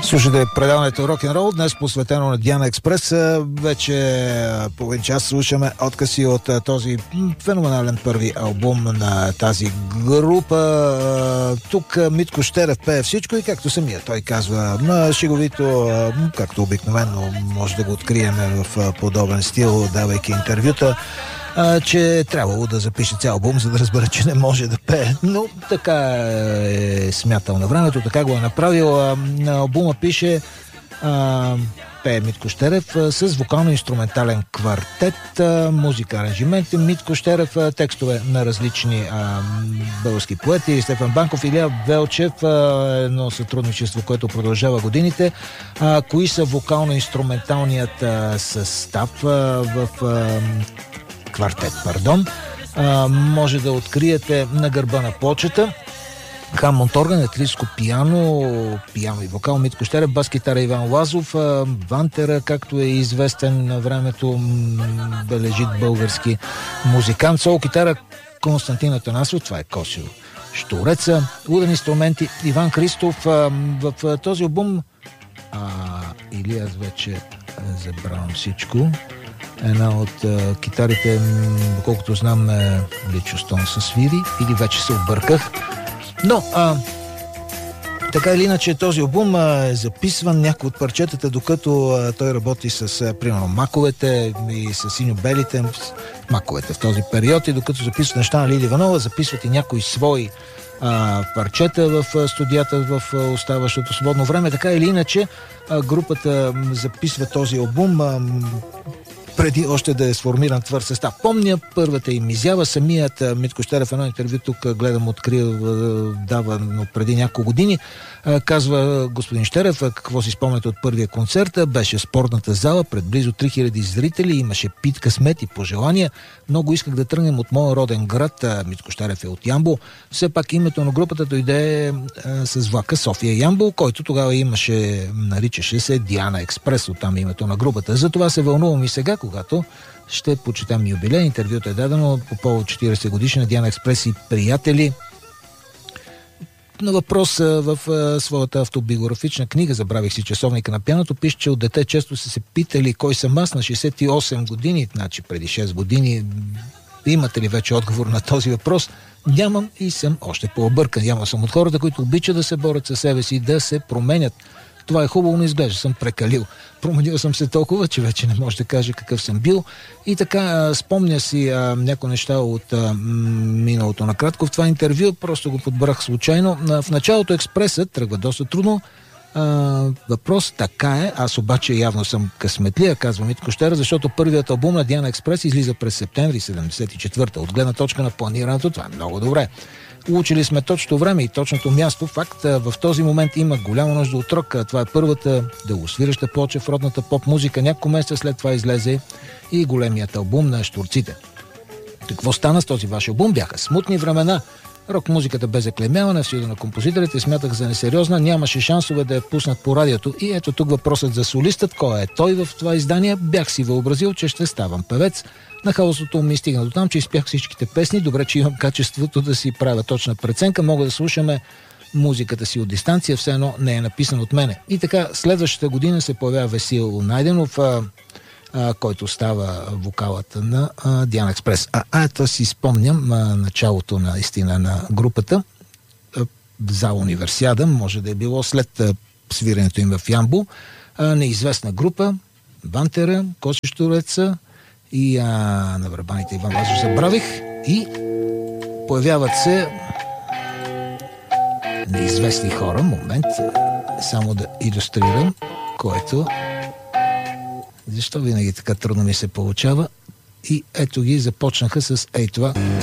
Слушайте предаването Рок-н-рол, днес посветено на Диана Експрес. Вече половин час слушаме откъси от този феноменален първи албум на тази група. Тук Митко Щерев пее всичко и както самия той казва, шеговито, както обикновено може да го открием в подобен стил, давайки интервюта, че трябвало да запише цял албум, за да разбера, че не може да пее. Но така е смятал на времето, така го е направил. На албума пише пее Митко Щерев с вокално-инструментален квартет, музика, аранжименти Митко Щерев, текстове на различни български поети, Стефан Банков, Илия Велчев, едно сътрудничество, което продължава годините. Кои са вокално-инструменталният състав в квартет, може да откриете на гърба на плочата. Хамонт орган, електрическо пиано и вокал Митко Щерев, бас китара Иван Лазов, Вантера, както е известен на времето бележит български музикант, сол китара Константин Атанасов, това е Косио Штуреца, ударни инструменти Иван Христов. В този албум или аз вече забравям всичко. Една от китарите, доколкото знам, е Личо Стон със свири, или вече се обърках. Но, така или иначе, този албум е записван някои от парчетата, докато той работи с, примерно, маковете и с синьо-белите маковете в този период, и докато записват неща на Лили Иванова, записват и някои свои парчета в студията в оставащото свободно време. Така или иначе, групата записва този албум преди още да е сформиран твърд състав. Помня първата им изява, самият Митко Щерев, едно интервю тук гледам, открил давано преди няколко години, казва господин Щерев, какво си спомняте от първия концерт, беше спортната зала пред близо 3000 зрители, имаше пит, късмет и пожелания. Много исках да тръгнем от моя роден град, Митко Щерев е от Ямбол. Все пак името на групата дойде с влака София-Ямбол, който тогава наричаше се Диана Експрес, оттам името на групата. Затова се вълнувам и сега, когато ще почитам юбилей. Интервюто е дадено по повод 40 годишна Диана Експрес и приятели. На въпрос в своята автобиографична книга, забравих си часовника на пианото, пише, че от дете често са се питали кой съм аз на 68 години, значи преди 6 години. Имате ли вече отговор на този въпрос? Нямам и съм още по-объркан. Няма съм от хората, които обичат да се борят със себе си, да се променят. Това е хубаво, но изглежда съм прекалил. Променил съм се толкова, че вече не може да каже какъв съм бил. И така, спомня си някои неща от миналото накратко. В това интервю просто го подбрах случайно. В началото Експресът тръгва доста трудно. Въпрос така е. Аз обаче явно съм късметлия, казва Митко Щерев, защото първият албум на Диана Експрес излиза през септември 74-та. От гледна точка на планирането, това е много добре. Учили сме точното време и точното място. Факт, в този момент има голяма нужда от рок. Това е първата дългосвиреща плоча в родната поп-музика. Няколко месеца след това излезе и големият албум на Щурците. Какво стана с този ваш албум? Бяха смутни времена. Рок-музиката бе заклеймявана в стила на композиторите, смятах за несериозна, нямаше шансове да я пуснат по радиото. И ето тук въпросът за солистът, кой е той в това издание. Бях си въобразил, че ще ставам певец. На хаосото ми стигна до там, че изпях всичките песни. Добре, че имам качеството да си правя точна преценка. Мога да слушаме музиката си от дистанция, все едно не е написано от мене. И така, следващата година се появява Весил Найденов, който става вокалата на Диана Експрес. Ето си спомням началото наистина на групата за Универсиада, може да е било след свирането им в Ямбол. Неизвестна група, Вантера, Коси Штуреца и на барабаните Иван Лазов забравих, и появяват се неизвестни хора. Момент, само да илюстрирам, което защо винаги така трудно ми се получава. И ето ги, започнаха с ей това.